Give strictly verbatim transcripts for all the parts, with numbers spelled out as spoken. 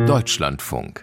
Deutschlandfunk.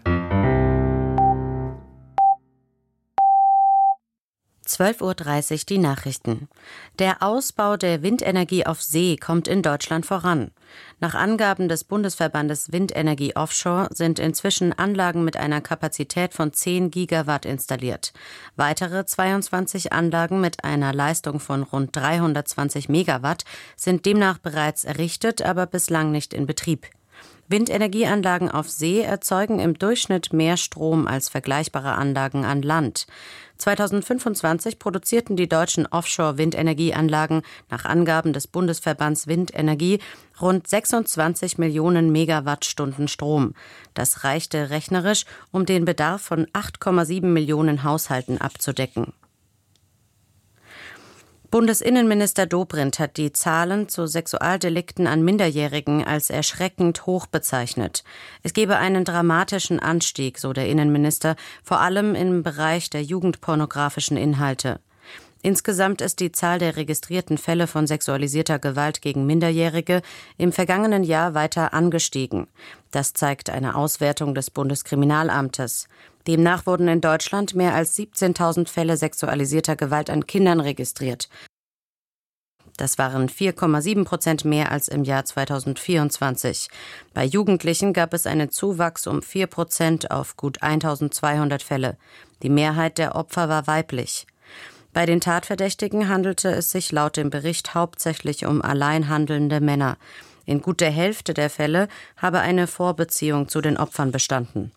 zwölf Uhr dreißig die Nachrichten. Der Ausbau der Windenergie auf See kommt in Deutschland voran. Nach Angaben des Bundesverbandes Windenergie Offshore sind inzwischen Anlagen mit einer Kapazität von zehn Gigawatt installiert. Weitere zweiundzwanzig Anlagen mit einer Leistung von rund dreihundertzwanzig Megawatt sind demnach bereits errichtet, aber bislang nicht in Betrieb. Windenergieanlagen auf See erzeugen im Durchschnitt mehr Strom als vergleichbare Anlagen an Land. zweitausendfünfundzwanzig produzierten die deutschen Offshore-Windenergieanlagen nach Angaben des Bundesverbands Windenergie rund sechsundzwanzig Millionen Megawattstunden Strom. Das reichte rechnerisch, um den Bedarf von acht Komma sieben Millionen Haushalten abzudecken. Bundesinnenminister Dobrindt hat die Zahlen zu Sexualdelikten an Minderjährigen als erschreckend hoch bezeichnet. Es gebe einen dramatischen Anstieg, so der Innenminister, vor allem im Bereich der jugendpornografischen Inhalte. Insgesamt ist die Zahl der registrierten Fälle von sexualisierter Gewalt gegen Minderjährige im vergangenen Jahr weiter angestiegen. Das zeigt eine Auswertung des Bundeskriminalamtes. Demnach wurden in Deutschland mehr als siebzehntausend Fälle sexualisierter Gewalt an Kindern registriert. Das waren vier Komma sieben Prozent mehr als im Jahr zweitausendvierundzwanzig. Bei Jugendlichen gab es einen Zuwachs um vier Prozent auf gut eintausendzweihundert Fälle. Die Mehrheit der Opfer war weiblich. Bei den Tatverdächtigen handelte es sich laut dem Bericht hauptsächlich um allein handelnde Männer. In gut der Hälfte der Fälle habe eine Vorbeziehung zu den Opfern bestanden.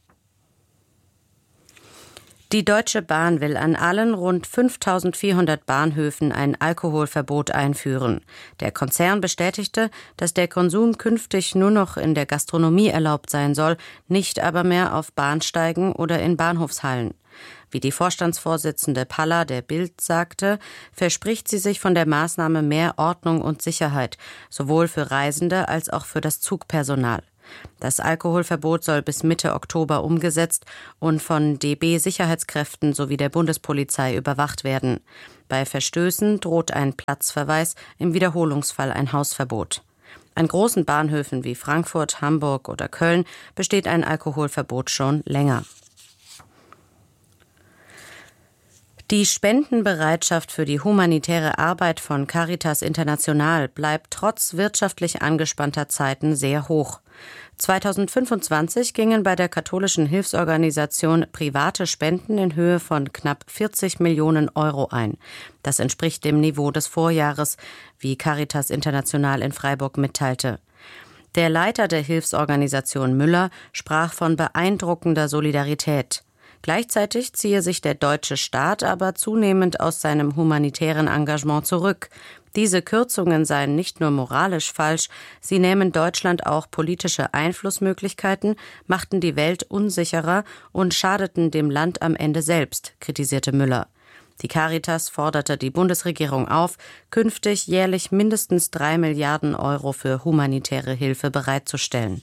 Die Deutsche Bahn will an allen rund fünftausendvierhundert Bahnhöfen ein Alkoholverbot einführen. Der Konzern bestätigte, dass der Konsum künftig nur noch in der Gastronomie erlaubt sein soll, nicht aber mehr auf Bahnsteigen oder in Bahnhofshallen. Wie die Vorstandsvorsitzende Palla der Bild sagte, verspricht sie sich von der Maßnahme mehr Ordnung und Sicherheit, sowohl für Reisende als auch für das Zugpersonal. Das Alkoholverbot soll bis Mitte Oktober umgesetzt und von D B-Sicherheitskräften sowie der Bundespolizei überwacht werden. Bei Verstößen droht ein Platzverweis, im Wiederholungsfall ein Hausverbot. An großen Bahnhöfen wie Frankfurt, Hamburg oder Köln besteht ein Alkoholverbot schon länger. Die Spendenbereitschaft für die humanitäre Arbeit von Caritas International bleibt trotz wirtschaftlich angespannter Zeiten sehr hoch. zweitausendfünfundzwanzig gingen bei der katholischen Hilfsorganisation private Spenden in Höhe von knapp vierzig Millionen Euro ein. Das entspricht dem Niveau des Vorjahres, wie Caritas International in Freiburg mitteilte. Der Leiter der Hilfsorganisation Müller sprach von beeindruckender Solidarität. Gleichzeitig ziehe sich der deutsche Staat aber zunehmend aus seinem humanitären Engagement zurück. Diese Kürzungen seien nicht nur moralisch falsch, sie nähmen Deutschland auch politische Einflussmöglichkeiten, machten die Welt unsicherer und schadeten dem Land am Ende selbst, kritisierte Müller. Die Caritas forderte die Bundesregierung auf, künftig jährlich mindestens drei Milliarden Euro für humanitäre Hilfe bereitzustellen.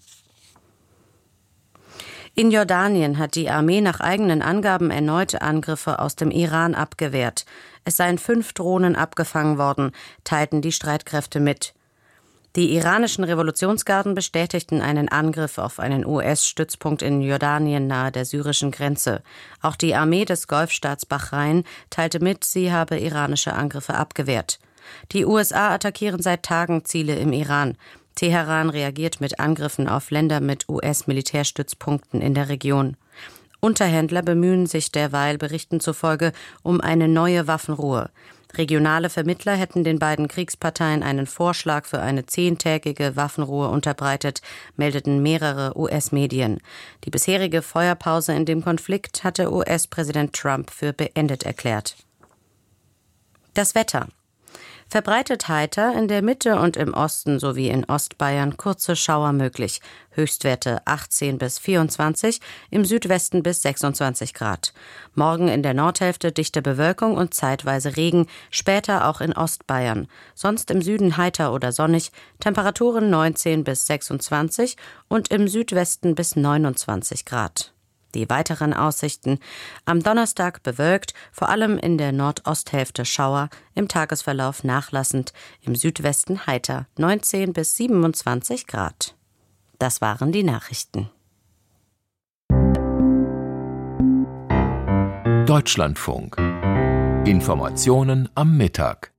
In Jordanien hat die Armee nach eigenen Angaben erneute Angriffe aus dem Iran abgewehrt. Es seien fünf Drohnen abgefangen worden, teilten die Streitkräfte mit. Die iranischen Revolutionsgarden bestätigten einen Angriff auf einen U S-Stützpunkt in Jordanien nahe der syrischen Grenze. Auch die Armee des Golfstaats Bahrain teilte mit, sie habe iranische Angriffe abgewehrt. Die U S A attackieren seit Tagen Ziele im Iran. Teheran reagiert mit Angriffen auf Länder mit U S-Militärstützpunkten in der Region. Unterhändler bemühen sich derweil Berichten zufolge um eine neue Waffenruhe. Regionale Vermittler hätten den beiden Kriegsparteien einen Vorschlag für eine zehntägige Waffenruhe unterbreitet, meldeten mehrere U S-Medien. Die bisherige Feuerpause in dem Konflikt hatte U S-Präsident Trump für beendet erklärt. Das Wetter. Verbreitet heiter, in der Mitte und im Osten sowie in Ostbayern kurze Schauer möglich. Höchstwerte achtzehn bis vierundzwanzig, im Südwesten bis sechsundzwanzig Grad. Morgen in der Nordhälfte dichte Bewölkung und zeitweise Regen, später auch in Ostbayern. Sonst im Süden heiter oder sonnig, Temperaturen neunzehn bis sechsundzwanzig und im Südwesten bis neunundzwanzig Grad. Die weiteren Aussichten: am Donnerstag bewölkt, vor allem in der Nordosthälfte Schauer, im Tagesverlauf nachlassend, im Südwesten heiter, neunzehn bis siebenundzwanzig Grad. Das waren die Nachrichten. Deutschlandfunk. Informationen am Mittag.